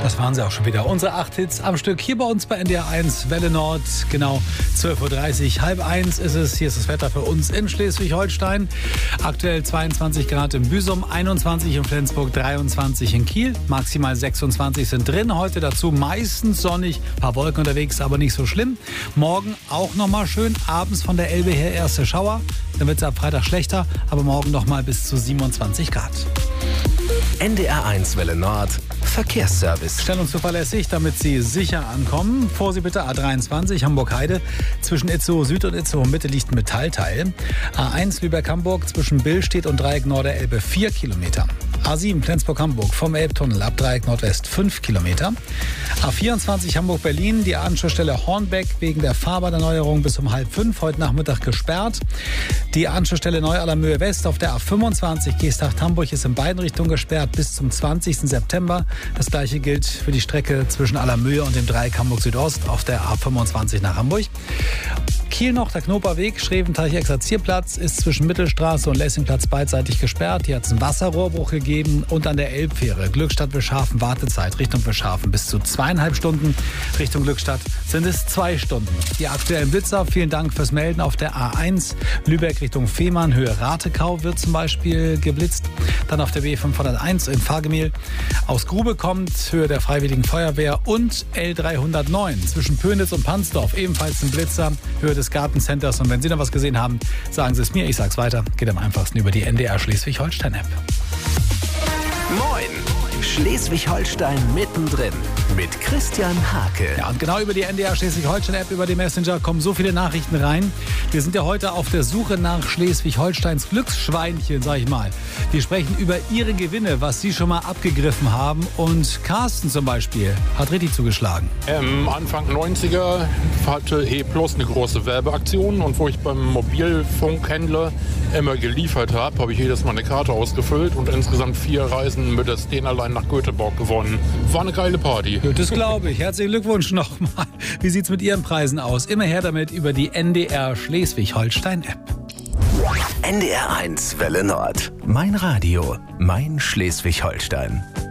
Das waren sie auch schon wieder. Unsere 8 Hits am Stück hier bei uns bei NDR 1 Welle Nord. Genau 12.30 Uhr, halb 1 ist es. Hier ist das Wetter für uns in Schleswig-Holstein. Aktuell 22 Grad in Büsum, 21 in Flensburg, 23 in Kiel. Maximal 26 sind drin. Heute dazu meistens sonnig, ein paar Wolken unterwegs, aber nicht so schlimm. Morgen auch nochmal schön. Abends von der Elbe her erste Schauer. Dann wird es ab Freitag schlechter, aber morgen nochmal bis zu 27 Grad. NDR 1 Welle Nord Verkehrsservice. Schnell und zuverlässig, damit Sie sicher ankommen. Vorsicht bitte, A23 Hamburg-Heide. Zwischen Itzehoe Süd und Itzehoe Mitte liegt ein Metallteil. A1 Lübeck-Hamburg zwischen Billstedt und Dreieck Norderelbe 4 Kilometer. A7 Flensburg-Hamburg vom Elbtunnel ab Dreieck Nordwest 5 Kilometer. A24 Hamburg-Berlin, die Anschlussstelle Hornbeck wegen der Fahrbahnerneuerung bis um 4:30 heute Nachmittag gesperrt. Die Anschlussstelle Neu-Allermöhe West auf der A25 Geesthacht-Hamburg ist in beiden Richtungen gesperrt bis zum 20. September. Das gleiche gilt für die Strecke zwischen Allermöhe und dem Dreieck Hamburg Südost auf der A25 nach Hamburg. Kiel noch, der Knoperweg, Schreventeich-Exerzierplatz ist zwischen Mittelstraße und Lessingplatz beidseitig gesperrt. Hier hat es einen Wasserrohrbruch gegeben und an der Elbfähre Glückstadt-Wilschafen Wartezeit Richtung Wilschafen bis zu 2,5 Stunden. Richtung Glückstadt sind es 2 Stunden. Die aktuellen Blitzer, vielen Dank fürs Melden. Auf der A1 Lübeck Richtung Fehmarn, Höhe Ratekau wird zum Beispiel geblitzt. Dann auf der B501 in Fahrgemühl. Aus Grube kommt Höhe der Freiwilligen Feuerwehr und L309 zwischen Pönitz und Pansdorf ebenfalls ein Blitzer, Höhe des Gartencenters. Und wenn Sie noch was gesehen haben, sagen Sie es mir, ich sag's weiter. Geht am einfachsten über die NDR Schleswig-Holstein-App. Moin! Schleswig-Holstein mittendrin mit Christian Hake. Ja, und genau über die NDR Schleswig-Holstein-App, über den Messenger kommen so viele Nachrichten rein. Wir sind ja heute auf der Suche nach Schleswig-Holsteins Glücksschweinchen, sag ich mal. Wir sprechen über Ihre Gewinne, was Sie schon mal abgegriffen haben. Und Carsten zum Beispiel hat richtig zugeschlagen. Anfang 90er hatte E-Plus eine große Werbeaktion. Und wo ich beim Mobilfunkhändler immer geliefert habe ich jedes Mal eine Karte ausgefüllt und insgesamt 4 Reisen mit der Stena Line nach Göteborg gewonnen. War eine geile Party. Ja, das glaube ich. Herzlichen Glückwunsch nochmal. Wie sieht's mit Ihren Preisen aus? Immer her damit über die NDR Schleswig-Holstein-App. NDR 1 Welle Nord. Mein Radio, mein Schleswig-Holstein.